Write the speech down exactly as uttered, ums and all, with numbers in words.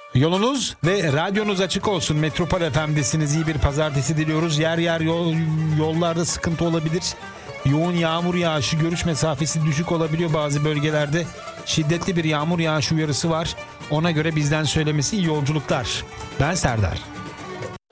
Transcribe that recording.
Yolunuz ve radyonuz açık olsun. Metropol F M'desiniz. İyi bir pazartesi diliyoruz. Yer yer yol, yollarda sıkıntı olabilir. Yoğun yağmur yağışı, görüş mesafesi düşük olabiliyor bazı bölgelerde. Şiddetli bir yağmur yağışı uyarısı var. Ona göre bizden söylemesi iyi yolculuklar. Ben Serdar.